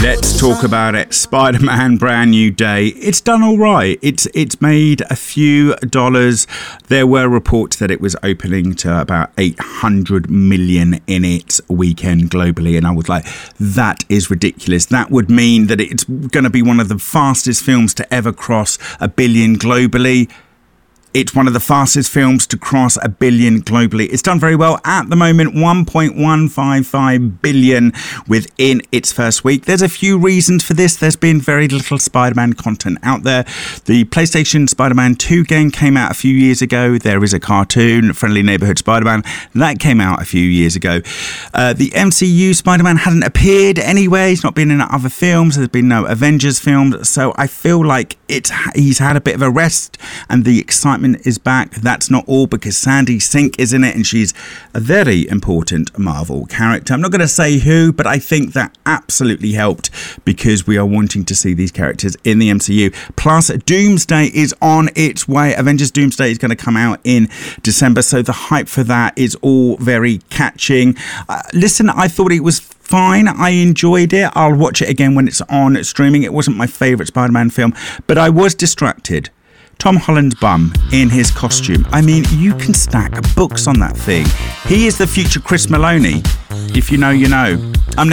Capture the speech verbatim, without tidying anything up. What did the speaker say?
Let's talk about it. Spider-Man Brand New Day. It's done all right. It's it's made a few dollars. There were reports that it was opening to about eight hundred million in its weekend globally. And I was like, that is ridiculous. That would mean that it's going to be one of the fastest films to ever cross a billion globally. It's one of the fastest films to cross a billion globally. It's done very well at the moment, one point one five five billion within its first week. There's a few reasons for this. There's been very little Spider-Man content out there. The PlayStation Spider-Man two game came out a few years ago. There is a cartoon, Friendly Neighborhood Spider-Man, that came out a few years ago. Uh, the M C U Spider-Man hadn't appeared anywhere. He's not been in other films. There's been no Avengers films. So I feel like it's he's had a bit of a rest and the excitement is back. That's not all, because Sandy Sink is in it and she's a very important Marvel character. I'm not going to say who, but I think that absolutely helped because we are wanting to see these characters in the M C U. Plus, Doomsday is on its way. Avengers Doomsday is going to come out in December, so the hype for that is all very catching. Uh, listen, I thought it was fine. I enjoyed it. I'll watch it again when it's on streaming. It wasn't my favourite Spider-Man film, but I was distracted. Tom Holland's bum in his costume. I mean, you can stack books on that thing. He is the future Chris Maloney. If you know, you know.